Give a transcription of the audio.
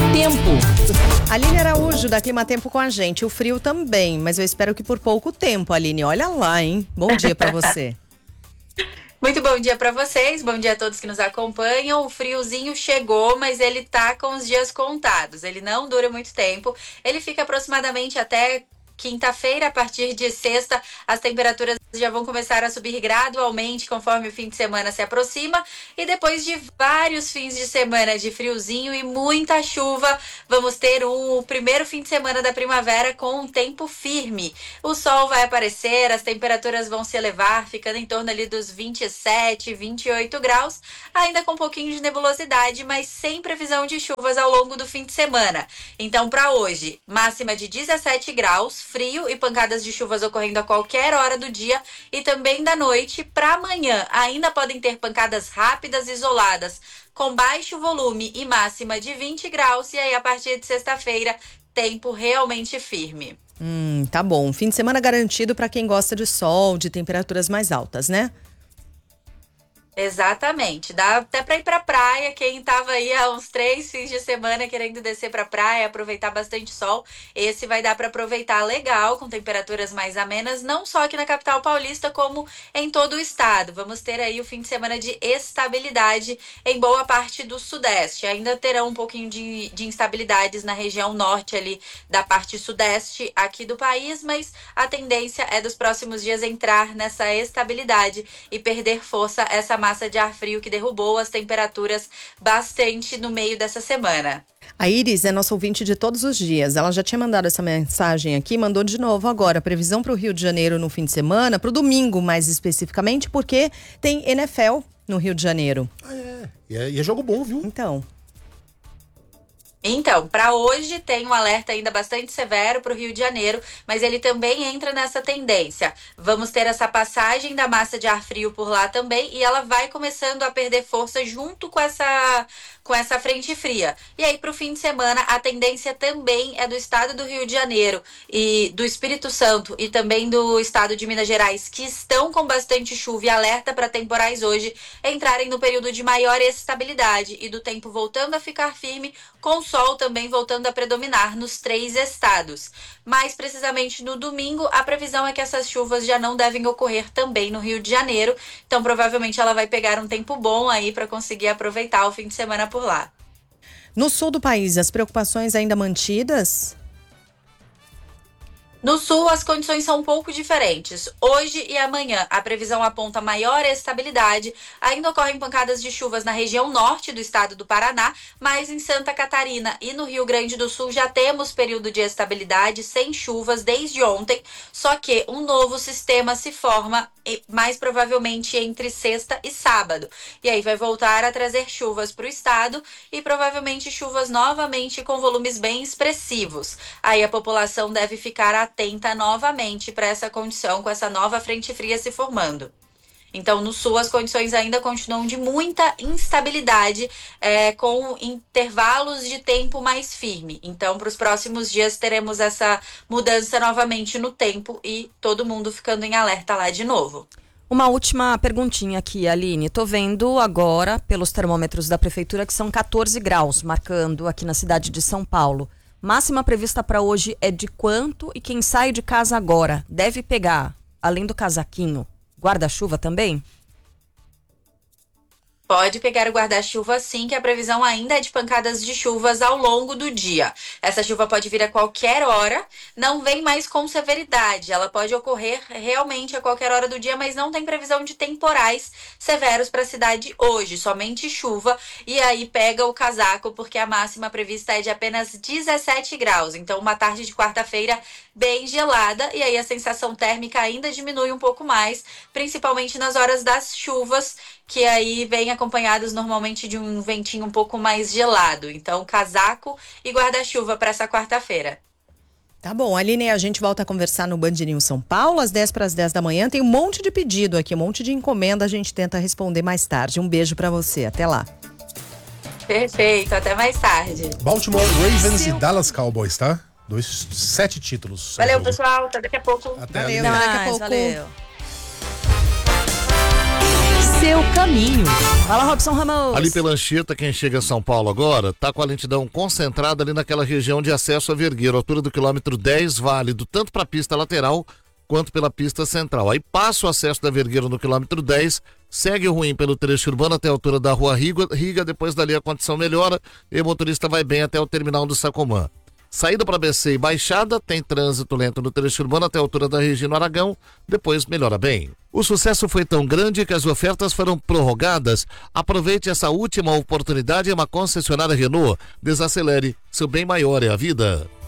Tempo. Aline Araújo, da Clima Tempo com a gente. O frio também, mas eu espero que por pouco tempo, Aline. Olha lá, hein? Bom dia pra você. Muito bom dia para vocês, bom dia a todos que nos acompanham. O friozinho chegou, mas ele tá com os dias contados. Ele não dura muito tempo. Ele fica aproximadamente até quinta-feira. A partir de sexta, as temperaturas já vão começar a subir gradualmente conforme o fim de semana se aproxima. E depois de vários fins de semana de friozinho e muita chuva, vamos ter o primeiro fim de semana da primavera com um tempo firme. O sol vai aparecer, as temperaturas vão se elevar, ficando em torno ali dos 27, 28 graus, ainda com um pouquinho de nebulosidade, mas sem previsão de chuvas ao longo do fim de semana. Então, para hoje, máxima de 17 graus, frio e pancadas de chuvas ocorrendo a qualquer hora do dia e também da noite. Para amanhã, ainda podem ter pancadas rápidas e isoladas, com baixo volume e máxima de 20 graus. E aí, a partir de sexta-feira, tempo realmente firme. Tá bom. Fim de semana garantido para quem gosta de sol, de temperaturas mais altas, né? Exatamente, dá até para ir para praia. Quem tava aí há uns 3 fins de semana querendo descer para praia, aproveitar bastante sol, esse vai dar para aproveitar legal, com temperaturas mais amenas, não só aqui na capital paulista, como em todo o estado. Vamos ter aí o fim de semana de estabilidade em boa parte do sudeste. Ainda terão um pouquinho de instabilidades na região norte ali da parte sudeste aqui do país, mas a tendência é dos próximos dias entrar nessa estabilidade e perder força essa massa de ar frio que derrubou as temperaturas bastante no meio dessa semana. A Iris é nossa ouvinte de todos os dias. Ela já tinha mandado essa mensagem aqui, mandou de novo agora. Previsão para o Rio de Janeiro no fim de semana, para o domingo mais especificamente, porque tem NFL no Rio de Janeiro. E é jogo bom, viu? Então, para hoje tem um alerta ainda bastante severo para o Rio de Janeiro, mas ele também entra nessa tendência. Vamos ter essa passagem da massa de ar frio por lá também e ela vai começando a perder força junto com essa frente fria. E aí, para o fim de semana, a tendência também é do estado do Rio de Janeiro e do Espírito Santo e também do estado de Minas Gerais, que estão com bastante chuva e alerta para temporais hoje, entrarem no período de maior estabilidade e do tempo voltando a ficar firme, com o sol também voltando a predominar nos 3 estados. Mais precisamente no domingo, a previsão é que essas chuvas já não devem ocorrer também no Rio de Janeiro. Então, provavelmente, ela vai pegar um tempo bom aí para conseguir aproveitar o fim de semana por lá. No sul do país, as preocupações ainda mantidas? No sul, as condições são um pouco diferentes. Hoje e amanhã, a previsão aponta maior estabilidade. Ainda ocorrem pancadas de chuvas na região norte do estado do Paraná, mas em Santa Catarina e no Rio Grande do Sul já temos período de estabilidade sem chuvas desde ontem, só que um novo sistema se forma mais provavelmente entre sexta e sábado. E aí vai voltar a trazer chuvas para o estado e provavelmente chuvas novamente com volumes bem expressivos. Aí a população deve ficar atenta novamente para essa condição, com essa nova frente fria se formando. Então, no sul, as condições ainda continuam de muita instabilidade, com intervalos de tempo mais firme. Então, para os próximos dias, teremos essa mudança novamente no tempo e todo mundo ficando em alerta lá de novo. Uma última perguntinha aqui, Aline. Tô vendo agora, pelos termômetros da prefeitura, que são 14 graus, marcando aqui na cidade de São Paulo. Máxima prevista para hoje é de quanto? E quem sai de casa agora deve pegar, além do casaquinho, guarda-chuva também? Pode pegar o guarda-chuva sim, que a previsão ainda é de pancadas de chuvas ao longo do dia. Essa chuva pode vir a qualquer hora, não vem mais com severidade. Ela pode ocorrer realmente a qualquer hora do dia, mas não tem previsão de temporais severos para a cidade hoje. Somente chuva e aí pega o casaco, porque a máxima prevista é de apenas 17 graus. Então, uma tarde de quarta-feira bem gelada e aí a sensação térmica ainda diminui um pouco mais, principalmente nas horas das chuvas, que aí vem acompanhados normalmente de um ventinho um pouco mais gelado. Então, casaco e guarda-chuva para essa quarta-feira. Tá bom, Aline, a gente volta a conversar no Band News São Paulo, às 10 para as 10 da manhã. Tem um monte de pedido aqui, um monte de encomenda, a gente tenta responder mais tarde. Um beijo para você, até lá. Perfeito, até mais tarde. Baltimore Ravens e Dallas Cowboys, tá? 7 títulos. Valeu, pessoal, até daqui a pouco. Até Valeu, ali. daqui a pouco. Valeu. seu caminho. Fala, Robson Ramos. Ali pela Anchieta, quem chega a São Paulo agora, tá com a lentidão concentrada ali naquela região de acesso a Vergueiro, altura do quilômetro 10, válido tanto para a pista lateral quanto pela pista central. Aí passa o acesso da Vergueiro no quilômetro 10, segue o ruim pelo trecho urbano até a altura da rua Riga, depois dali a condição melhora e o motorista vai bem até o terminal do Sacomã. Saída para BC e Baixada, tem trânsito lento no trecho urbano até a altura da Regina Aragão, depois melhora bem. O sucesso foi tão grande que as ofertas foram prorrogadas. Aproveite essa última oportunidade em uma concessionária Renault. Desacelere, seu bem maior é a vida.